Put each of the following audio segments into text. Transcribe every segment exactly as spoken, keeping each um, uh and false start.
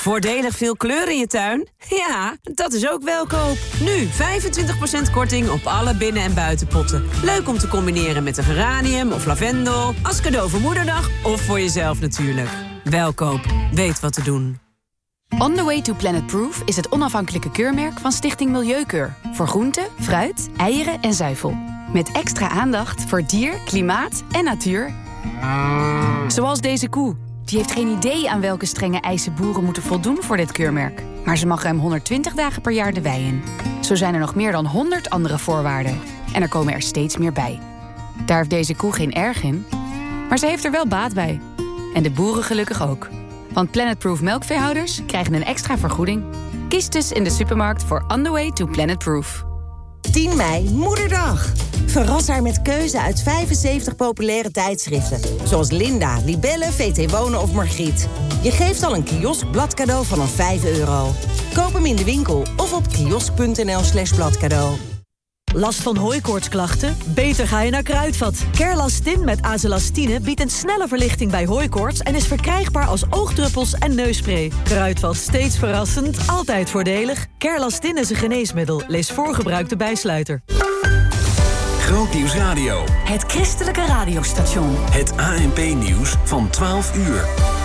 Voordelig veel kleur in je tuin? Ja, dat is ook Welkoop. Nu vijfentwintig procent korting op alle binnen- en buitenpotten. Leuk om te combineren met een geranium of lavendel. Als cadeau voor moederdag of voor jezelf natuurlijk. Welkoop. Weet wat te doen. On the Way to Planet Proof is het onafhankelijke keurmerk van Stichting Milieukeur. Voor groente, fruit, eieren en zuivel. Met extra aandacht voor dier, klimaat en natuur. Zoals deze koe. Die heeft geen idee aan welke strenge eisen boeren moeten voldoen voor dit keurmerk. Maar ze mag ruim honderdtwintig dagen per jaar de wei in. Zo zijn er nog meer dan honderd andere voorwaarden. En er komen er steeds meer bij. Daar heeft deze koe geen erg in. Maar ze heeft er wel baat bij. En de boeren gelukkig ook. Want Planet Proof melkveehouders krijgen een extra vergoeding. Kies dus in de supermarkt voor On the Way to Planet Proof. tien mei, Moederdag. Verras haar met keuze uit vijfenzeventig populaire tijdschriften. Zoals Linda, Libelle, V T Wonen of Margriet. Je geeft al een kioskblad cadeau vanaf vijf euro. Koop hem in de winkel of op kiosk.nl slash bladcadeau. Last van hooikoortsklachten? Beter ga je naar Kruidvat. Kerlastin met azelastine biedt een snelle verlichting bij hooikoorts... en is verkrijgbaar als oogdruppels en neusspray. Kruidvat, steeds verrassend, altijd voordelig. Kerlastin is een geneesmiddel. Lees voorgebruikte bijsluiter. Grootnieuws Radio. Het christelijke radiostation. Het A N P-nieuws van twaalf uur.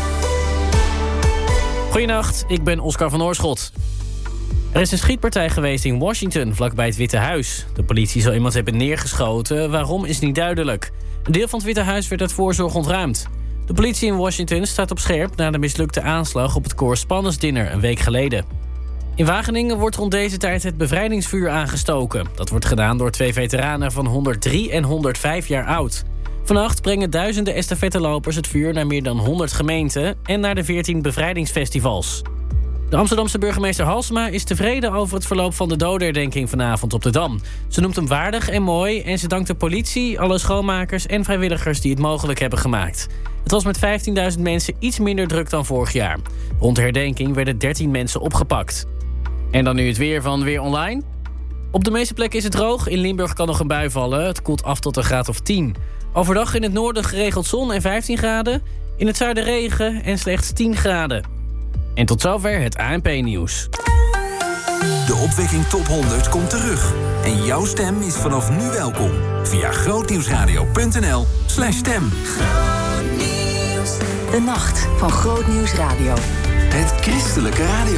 Goedenacht, ik ben Oscar van Oorschot. Er is een schietpartij geweest in Washington, vlakbij het Witte Huis. De politie zou iemand hebben neergeschoten, waarom is niet duidelijk. Een deel van het Witte Huis werd uit voorzorg ontruimd. De politie in Washington staat op scherp na de mislukte aanslag op het Correspondence Dinner een week geleden. In Wageningen wordt rond deze tijd het bevrijdingsvuur aangestoken. Dat wordt gedaan door twee veteranen van honderddrie en honderdvijf jaar oud. Vannacht brengen duizenden estafettelopers het vuur naar meer dan honderd gemeenten en naar de veertien bevrijdingsfestivals. De Amsterdamse burgemeester Halsema is tevreden over het verloop van de dodenherdenking vanavond op de Dam. Ze noemt hem waardig en mooi en ze dankt de politie, alle schoonmakers en vrijwilligers die het mogelijk hebben gemaakt. Het was met vijftienduizend mensen iets minder druk dan vorig jaar. Rond de herdenking werden dertien mensen opgepakt. En dan nu het weer van Weer Online. Op de meeste plekken is het droog. In Limburg kan nog een bui vallen. Het koelt af tot een graad of tien. Overdag in het noorden geregeld zon en vijftien graden. In het zuiden regen en slechts tien graden. En tot zover het A N P-nieuws. De Opwekking Top honderd komt terug. En jouw stem is vanaf nu welkom. Via grootnieuwsradio.nl slash stem. De nacht van Grootnieuws Radio. Het christelijke radio.